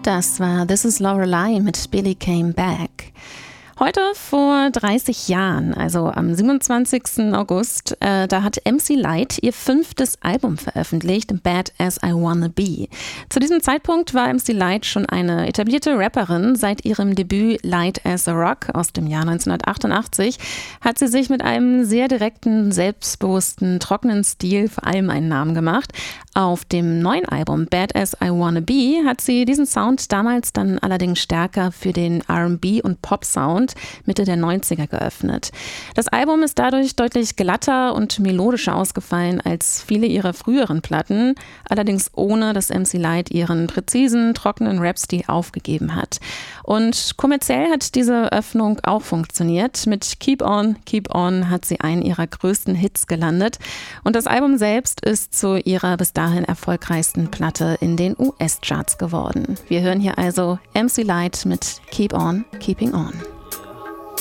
Das war This is Lorelei mit Billy Came Back. Heute vor 30 Jahren, also am 27. August, da hat MC Lyte ihr 5. Album veröffentlicht, Bad As I Wanna Be. Zu diesem Zeitpunkt war MC Lyte schon eine etablierte Rapperin. Seit ihrem Debüt Light as a Rock aus dem Jahr 1988 hat sie sich mit einem sehr direkten, selbstbewussten, trockenen Stil vor allem einen Namen gemacht. Auf dem neuen Album Bad As I Wanna Be hat sie diesen Sound damals dann allerdings stärker für den R&B und Pop-Sound Mitte der 90er geöffnet. Das Album ist dadurch deutlich glatter und melodischer ausgefallen als viele ihrer früheren Platten, allerdings ohne, dass MC Lyte ihren präzisen, trockenen Rap-Stil aufgegeben hat. Und kommerziell hat diese Öffnung auch funktioniert. Mit Keep On hat sie einen ihrer größten Hits gelandet. Und das Album selbst ist zu ihrer bis dahin erfolgreichsten Platte in den US-Charts geworden. Wir hören hier also MC Lyte mit Keep On Keeping On.